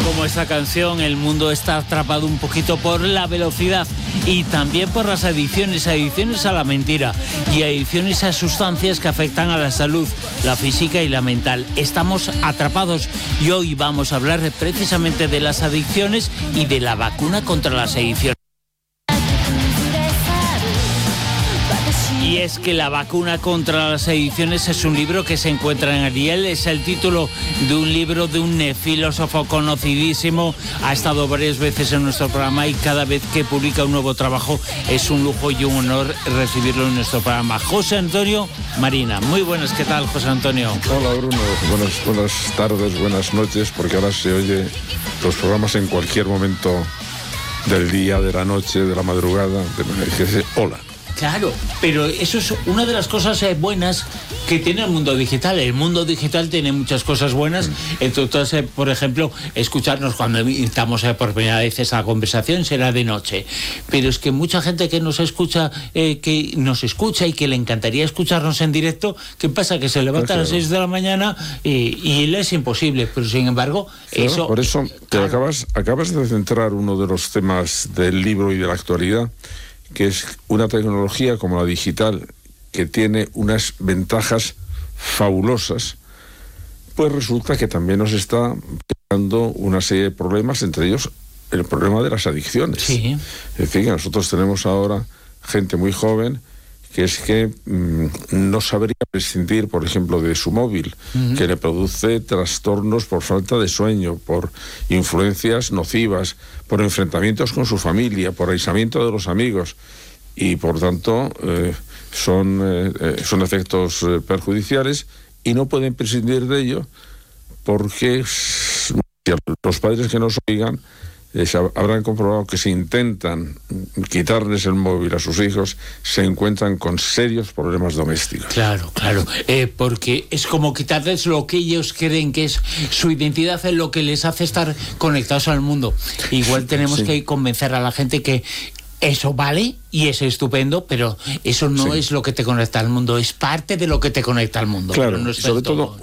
Como esta canción, el mundo está atrapado un poquito por la velocidad y también por las adicciones a la mentira y adicciones a sustancias que afectan a la salud, la física y la mental. Estamos atrapados y hoy vamos a hablar precisamente de las adicciones y de la vacuna contra las adicciones. Y es que La vacuna contra las adicciones es un libro que se encuentra en Ariel, es el título de un libro de un filósofo conocidísimo, ha estado varias veces en nuestro programa y cada vez que publica un nuevo trabajo es un lujo y un honor recibirlo en nuestro programa. José Antonio Marina, muy buenas, ¿qué tal, José Antonio? Hola, Bruno, buenas tardes, buenas noches, porque ahora se oye los programas en cualquier momento del día, de la noche, de la madrugada, de manera que dice hola. Claro, pero eso es una de las cosas buenas que tiene el mundo digital. El mundo digital tiene muchas cosas buenas. Entonces, por ejemplo, escucharnos cuando estamos por primera vez esa conversación será de noche. Pero es que mucha gente que nos escucha y que le encantaría escucharnos en directo, ¿qué pasa? Que se levanta a las 6 de la mañana y le es imposible. Pero sin embargo, claro, eso... Por eso te claro. acabas de centrar uno de los temas del libro y de la actualidad, que es una tecnología como la digital que tiene unas ventajas fabulosas, pues resulta que también nos está creando una serie de problemas, entre ellos el problema de las adicciones. Sí. En fin, nosotros tenemos ahora gente muy joven que es que no sabría prescindir, por ejemplo, de su móvil, que le produce trastornos por falta de sueño, por influencias nocivas, por enfrentamientos con su familia, por aislamiento de los amigos, y por tanto son efectos perjudiciales y no pueden prescindir de ello porque los padres que nos oigan habrán comprobado que si intentan quitarles el móvil a sus hijos, se encuentran con serios problemas domésticos. Claro, porque es como quitarles lo que ellos creen que es su identidad, es lo que les hace estar conectados al mundo. Igual tenemos que convencer a la gente que eso vale y es estupendo, pero eso no es lo que te conecta al mundo, es parte de lo que te conecta al mundo. Claro, pero no es sobre todo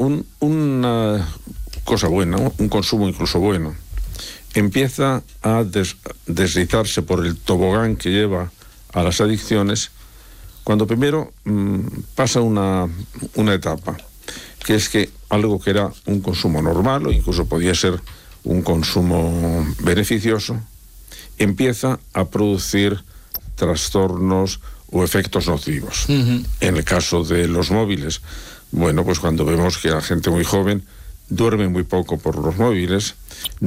una cosa buena, un consumo incluso bueno, empieza a deslizarse por el tobogán que lleva a las adicciones cuando primero pasa una etapa, que es que algo que era un consumo normal o incluso podía ser un consumo beneficioso, empieza a producir trastornos o efectos nocivos. En el caso de los móviles, bueno, pues cuando vemos que la gente muy joven duerme muy poco por los móviles,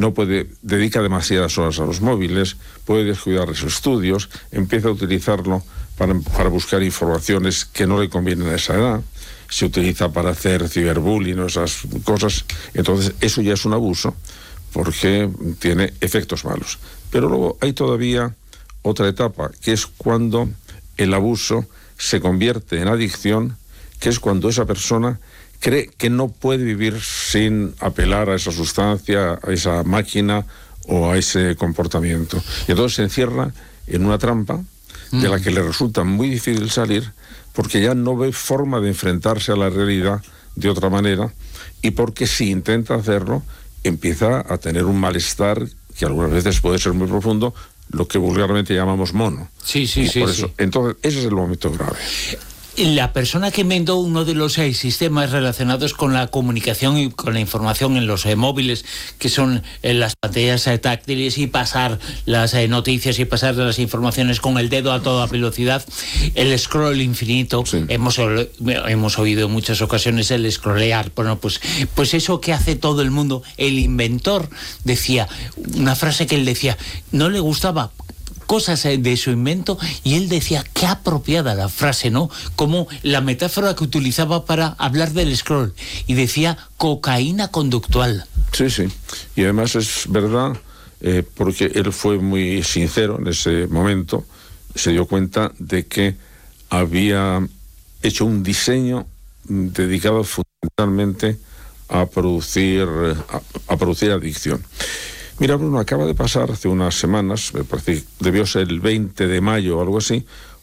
dedica demasiadas horas a los móviles, puede descuidar sus estudios, empieza a utilizarlo para buscar informaciones que no le convienen a esa edad, se utiliza para hacer ciberbullying o esas cosas, entonces eso ya es un abuso porque tiene efectos malos. Pero luego hay todavía otra etapa, que es cuando el abuso se convierte en adicción, que es cuando esa persona cree que no puede vivir sin apelar a esa sustancia, a esa máquina o a ese comportamiento. Y entonces se encierra en una trampa de la que le resulta muy difícil salir porque ya no ve forma de enfrentarse a la realidad de otra manera y porque si intenta hacerlo empieza a tener un malestar que algunas veces puede ser muy profundo, lo que vulgarmente llamamos mono. Sí. Entonces, ese es el momento grave. La persona que inventó uno de los sistemas relacionados con la comunicación y con la información en los móviles, que son las pantallas táctiles y pasar las noticias y pasar las informaciones con el dedo a toda velocidad, el scroll infinito, hemos oído en muchas ocasiones el scrollear, bueno, pues eso que hace todo el mundo. El inventor decía, una frase que él decía, no le gustaba cosas de su invento, y él decía, qué apropiada la frase, ¿no? Como la metáfora que utilizaba para hablar del scroll, y decía cocaína conductual. Sí, y además es verdad, porque él fue muy sincero en ese momento, se dio cuenta de que había hecho un diseño dedicado fundamentalmente a producir adicción. Mira, Bruno, acaba de pasar hace unas semanas, me parece que debió ser el 20 de mayo o algo así,